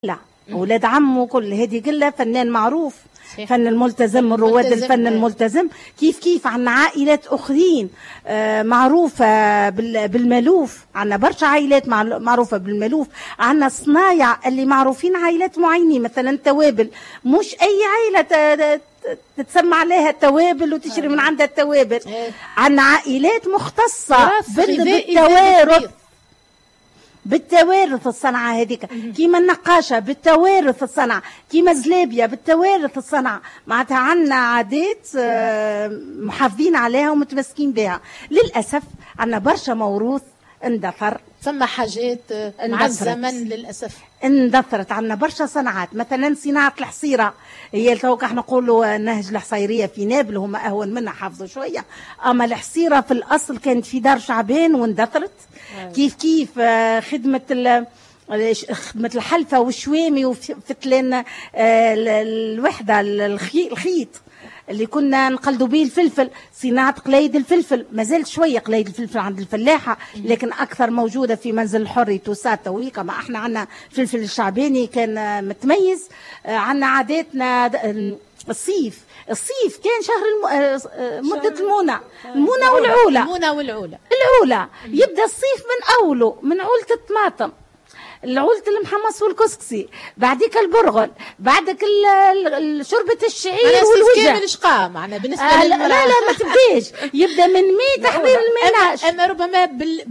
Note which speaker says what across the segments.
Speaker 1: لا ولاد عمه كل هذه كلها فنان معروف. فن الملتزم، رواد الفن الملتزم. كيف عنا عائلات أخرين معروفة بالمالوف، عنا برشا عائلات معروفة بالمالوف، عنا صنايع اللي معروفين عائلات معينين، مثلا توابل، مش أي عائلة تتسمى عليها التوابل وتشري من عندها التوابل. عنا عائلات مختصة بالتوارث الصنعة هذيك، كيما النقاشة بالتوارث الصنعة، كيما زلابية بالتوارث الصنعة. معناتها عنا عادات محافظين عليها ومتمسكين بها. للأسف عنا برشا موروث اندثر،
Speaker 2: ثم حاجات مع الزمن للأسف
Speaker 1: اندثرت. عنا برشا صناعات، مثلا صناعة الحصيرة، هي توك احنا نقولوا نهج الحصيرية في نابل، هم أهون منها حافظوا شوية. أما الحصيرة في الأصل كانت في دار شعبان واندثرت. كيف خدمة الحلفة والشوامي وفتلان الوحدة الخيط اللي كنا نقلدوا به الفلفل، صناعة قلايد الفلفل، ما زالت شوية قلايد الفلفل عند الفلاحة، لكن أكثر موجودة في منزل الحري توسات تويكا. ما احنا عنا فلفل الشعباني كان متميز. عنا عاداتنا الصيف كان شهر مدة المونة والعولة. يبدأ الصيف من أوله، من عولة الطماطم، العولة المحمص والكسكسي، بعدك البرغل، بعدك شوربة الشعير والوجه.
Speaker 2: كامل شقاء معنا بالنسبة
Speaker 1: لا ما تبداش، يبدأ من مي تحضير المناش.
Speaker 2: أما ربما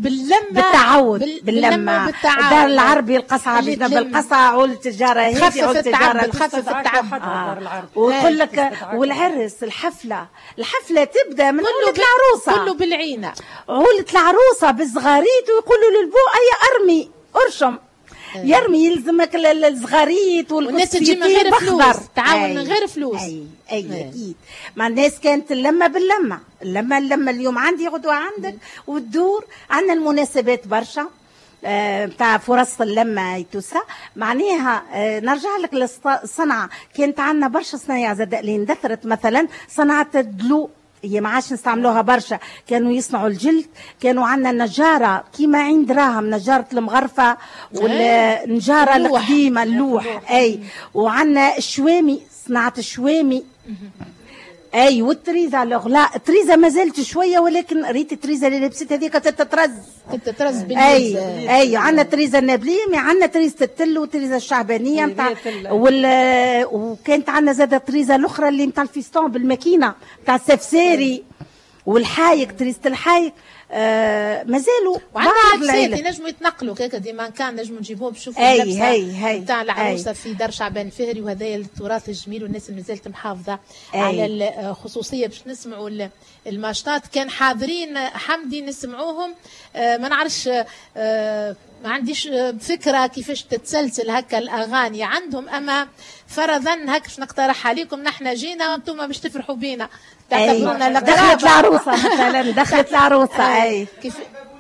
Speaker 1: باللمة دار العربي القصعة باش نبدا القصعة، عولة الجارة هذه
Speaker 2: خفف التعب
Speaker 1: ويقول لك والعرس الحفلة تبدأ من عولة العروسة،
Speaker 2: كله بالعينة،
Speaker 1: عولة العروسة بالزغاريت، ويقولوا للبو أي أرمي أرشم يرمي، يلزمك الزغاريت
Speaker 2: والناس تجي من غير فلوس، تعاون من غير فلوس.
Speaker 1: اي اكيد. مع الناس كانت اللمه اللمه اليوم عندي غدوه عندك وتدور. عندنا المناسبات برشا بتاع فرص اللمه يتوسع معناها. نرجع لك للصنعه، كانت عندنا برشا صنايع زاد اللي اندثرت، مثلا صناعه الدلو، هي ما عادش نستعملوها برشا. كانوا يصنعوا الجلد، كانوا عندنا النجارة كيما عين دراهم، نجارة المغرفة والنجارة القديمة اللوح. أي وعندنا الشوامي، صناعة الشوامي. أي والتريزة الأغلاء، التريزة ما زالت شوية، ولكن ريت التريزة اللي لبست هذيك تترز
Speaker 2: بالنسبة.
Speaker 1: أي عندنا التريزة النابلية، عندنا تريزة التل وتريزة الشعبانية متاع وكانت عندنا زادة التريزة الأخرى اللي متاع الفيستون بالماكينة متاع السفساري والحايق، تريزة الحايق. ما زالوا
Speaker 2: وعندنا عدسات ينجموا يتنقلوا كيكا ديما كان نجموا نجيبوه بشوفوا اللبسه نتاع العروسه في دار شعبان الفهري، وهذا التراث الجميل والناس اللي مازالت محافظه على الخصوصيه. باش نسمعوا الماشطات كان حاضرين حمدي نسمعوهم. ما نعرفش ما عنديش فكره كيفاش تتسلسل هكا الاغاني عندهم، اما فرضا هكا باش نقترح عليكم، نحن جينا وانتم باش تفرحوا بينا، تعتبرونا
Speaker 1: دخلت العروسه مثلا، دخلت العروسه.
Speaker 2: كيف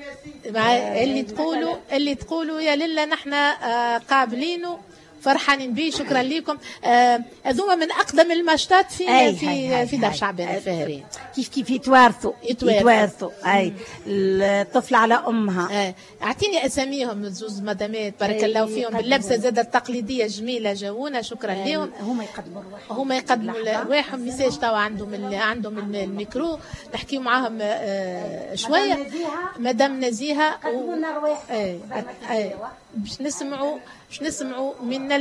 Speaker 2: اللي تقولوا يا لله نحن قابلينه فرحانين به. شكرا لكم. هذوما من اقدم الماشطات في دار شعبان الفهري.
Speaker 1: كيف يتوارثوا اي الطفل على امها.
Speaker 2: اعطيني اساميهم زوز مدامات بارك الله فيهم باللبسه زاده التقليديه جميله جاونا. شكرا لهم. هما يقدموا رواحهم. ميساج توا عندهم الميكرو نحكيو معاهم شويه. مدام نزيهه
Speaker 1: قدمونا رواح.
Speaker 2: باش نسمعوا من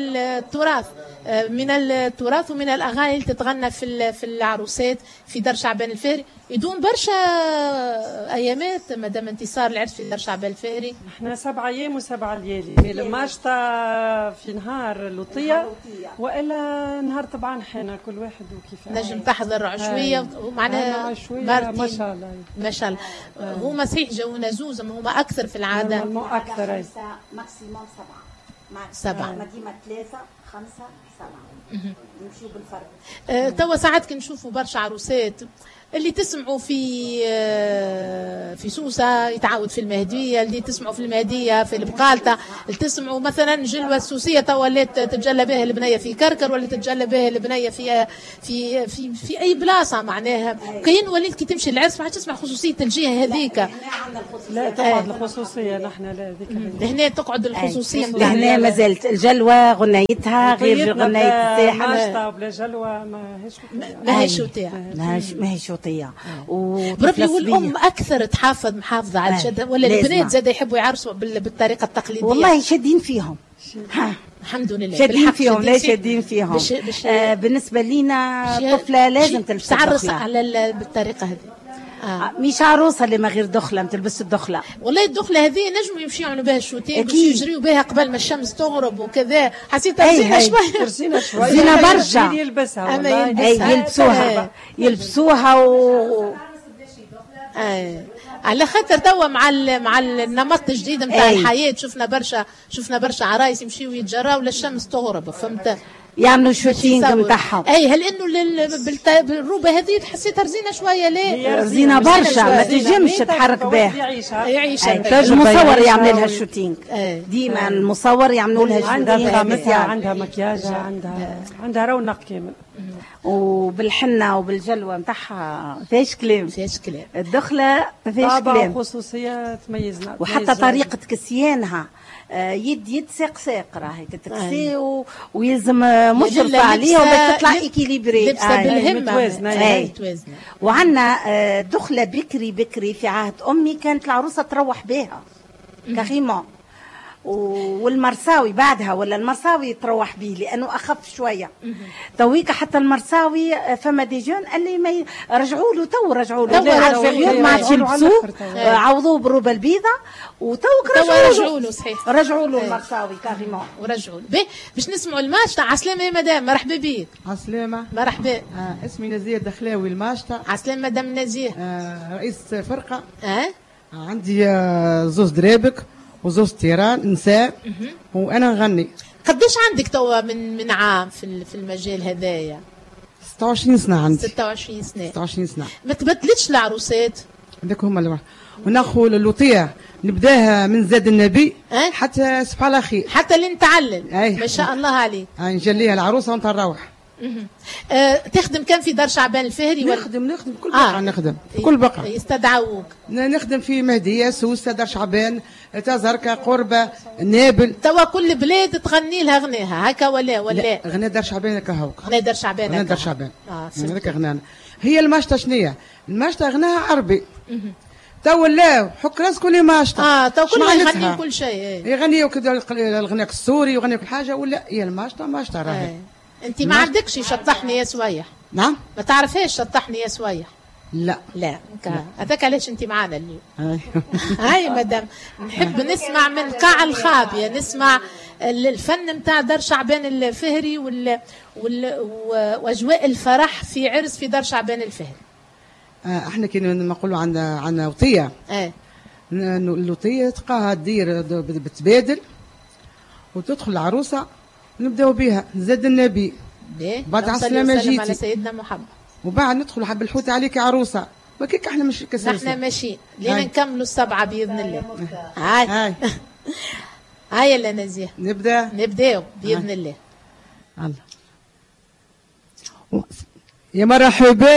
Speaker 2: التراث ومن الاغاني اللي تتغنى في العروسات في دار شعبان الفهري. يدوم برشا ايامات مدام انتصار العرس في دار شعبان الفهري.
Speaker 3: احنا 7 ايام و7 ليالي. الماشطه في نهار لطيه والا نهار طبعا حنا كل واحد وكيف
Speaker 2: نجم تحضر عشويه ومعناها
Speaker 3: ما شاء الله
Speaker 2: ما شاء الله. هما صحيح جونا زوز، هما اكثر في العاده
Speaker 3: اكثر.
Speaker 1: ماكسيموم
Speaker 2: 7
Speaker 1: مديمة 3 5 7 نمشيو بالفرق.
Speaker 2: توا ساعات كنشوفوا برشا عروسات اللي تسمعوا في سوسة يتعاود في المهدية، اللي تسمعوا في المهدية في البقالة، اللي تسمعوا مثلا جلوة السوسية ولات تتجلى بها البنية في كركر، ولا تتجلى بها البنية في أي بلاصة معناها. كاين وليت كي تمشي العرس ما عادش تسمع خصوصية الجهة هذيك.
Speaker 3: لا تقعد الخصوصية نحن لا ذيك
Speaker 2: لهنا تقعد الخصوصية.
Speaker 1: لهنا ما زالت الجلوة غنيتها غير غنية الساحة.
Speaker 3: ماشطة بلا جلوة
Speaker 2: ماهيش شوطية.
Speaker 1: ماهيش شوطية.
Speaker 2: بربي والأم أكثر تحافظ محافظة على الشد، ولا البنات زاد يحبوا يعرسوا بالطريقة التقليدية؟
Speaker 1: والله شادين فيهم.
Speaker 2: الحمد لله
Speaker 1: شادين فيهم. لا شادين فيهم. بالنسبة لينا طفلة لازم تلبس
Speaker 2: تعرس على بالطريقة هذه.
Speaker 1: مش عروسه اللي ما غير دخله ما تلبس الدخله.
Speaker 2: والله الدخله هذه نجموا يمشيوا يعملوا بها الشوتين باش يجريوا بها قبل ما الشمس تغرب وكذا. حسيتها زينه شويه
Speaker 1: زينه برشا.
Speaker 3: يلبسها
Speaker 1: يلبسوها
Speaker 2: على خاطر توا مع النمط الجديد نتاع الحياه شفنا برشا عرايس يمشيوا يتجراوا للشمس تغرب، فهمت؟
Speaker 1: يعملوا شوتينج نتاعهم.
Speaker 2: هل انه بالروبه هذه حسيتها رزينه شويه؟ ليه
Speaker 1: رزينه برشا ما تنجمش تتحرك بها.
Speaker 2: يعيشها
Speaker 1: المصور يعمل لها شوتينج. ديما المصور يعملوا لها شوتينج.
Speaker 3: عندها مكياج عندها رونق كامل.
Speaker 1: وبالحنه وبالجلوه نتاعها فيش كلام. الدخله فيش كلام.
Speaker 3: خصوصيه تميزنا.
Speaker 1: وحتى طريقه كسيانها يد ساق راهي تتكسي ويلزم مشرفة عليها ولا تطلع اكيليبري.
Speaker 2: لبسه بالهمه
Speaker 1: متوازنه. وعندنا دخله بكري في عهد امي كانت العروسه تروح بها كريمون، والمرساوي بعدها ولا المرساوي تروح به لانه اخف شويه. تويك حتى المرساوي فما دي جون اللي ما رجعوا له ما عادش يلبسوه، عوضوه بالروبه البيضاء وتوك رجعوا له.
Speaker 2: صحيح
Speaker 1: رجعوا له المرساوي كاريمون
Speaker 2: ورجعوا له. باش نسمعوا الماشطه. عسلامه يا مدام، مرحبا بك.
Speaker 4: عسلامه.
Speaker 2: مرحبا.
Speaker 4: اسمي نزيه الدخلاوي الماشطه.
Speaker 2: عسلامه مدام نزيه.
Speaker 4: رئيس فرقه. عندي زوز درابك وزوز تيران نساء وانا نغني.
Speaker 2: قداش عندك توا من عام في المجال هذايا؟
Speaker 4: 26 سنه عندي.
Speaker 2: 26 سنه.
Speaker 4: 26 سنه.
Speaker 2: ما تبدلتش العروسات؟
Speaker 4: هذاك هما اللي وناخذ اللوطيه نبداها من زاد النبي حتى سبحان الله خير
Speaker 2: حتى اللي نتعلم. ما شاء الله عليك.
Speaker 4: نجليها العروسه وانت نروح.
Speaker 2: تخدم كان في دار شعبان الفهري؟
Speaker 4: نخدم كل بقعه. نخدم في كل بقعه
Speaker 2: يستدعوك.
Speaker 4: نخدم في مهديه، سوسه، دار شعبان، تزركه، قربه، نابل.
Speaker 2: توا كل بلاد تغني لها غناها هكا ولا
Speaker 4: غنى دار شعبان هكا هوك.
Speaker 2: غنى دار شعبان.
Speaker 4: غنى دار شعبان هذاك غنانا. هي الماشطه شنية؟ الماشطه غناها عربي. تو لا حك راسك كل ماشطه.
Speaker 2: تو كل يغنيوا كل شيء.
Speaker 4: يغنيوا كذا الغناء السوري ويغنيوا كل حاجه. ولا هي الماشطه راهي.
Speaker 2: انت ما عندكش شطحني يا سويح؟
Speaker 4: نعم.
Speaker 2: ما تعرفيش شطحني يا سويح؟
Speaker 4: لا
Speaker 2: هذاك علاش انت معانا اليوم. هاي مدام نحب نسمع من قاع الخابيه، نسمع الفن نتاع دار شعبان الفهري واجواء الفرح في عرس في دار شعبان الفهري.
Speaker 4: احنا كي نقولوا عندنا وطيه. اللوطيه تلقاها دير بتبادل وتدخل العروسه نبداو بها زاد النبي بعد عسلامه جيتي
Speaker 2: على سيدنا محمد
Speaker 4: وبعد ندخل حب الحوت عليك عروسه. وكيك احنا مش
Speaker 2: احنا ماشيين لين نكملوا السبعه باذن الله. هاي يلا نزيه نبداو باذن الله.
Speaker 4: يا مرحبا.